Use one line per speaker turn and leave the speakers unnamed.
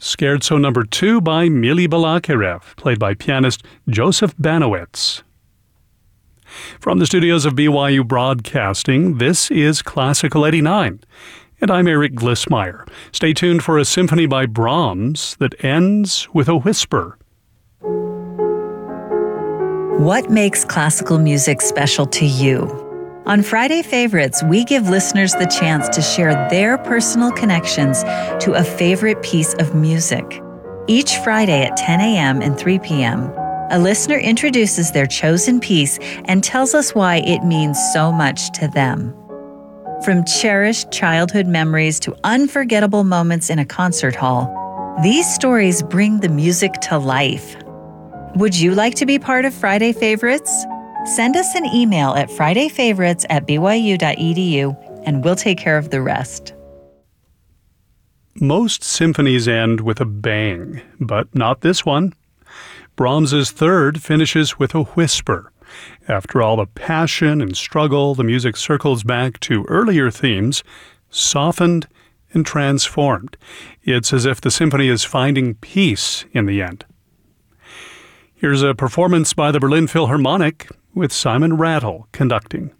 Scherzo number 2 by Mily Balakirev, played by pianist Joseph Banowitz. From the studios of BYU Broadcasting, this is Classical 89, and I'm Eric Glissmeyer. Stay tuned for a symphony by Brahms that ends with a whisper.
What makes classical music special to you? On Friday Favorites, we give listeners the chance to share their personal connections to a favorite piece of music. Each Friday at 10 a.m. and 3 p.m., a listener introduces their chosen piece and tells us why it means so much to them. From cherished childhood memories to unforgettable moments in a concert hall, these stories bring the music to life. Would you like to be part of Friday Favorites? Send us an email at fridayfavorites@byu.edu and we'll take care of the rest.
Most symphonies end with a bang, but not this one. Brahms's third finishes with a whisper. After all the passion and struggle, the music circles back to earlier themes, softened and transformed. It's as if the symphony is finding peace in the end. Here's a performance by the Berlin Philharmonic with Simon Rattle conducting.